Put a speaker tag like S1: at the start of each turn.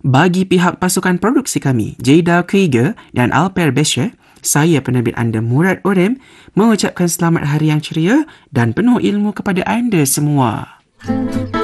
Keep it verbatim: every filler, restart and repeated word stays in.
S1: Bagi pihak pasukan produksi kami, Jada Krieger dan Alper Besher, saya penerbit anda Murad Orem mengucapkan selamat hari yang ceria dan penuh ilmu kepada anda semua.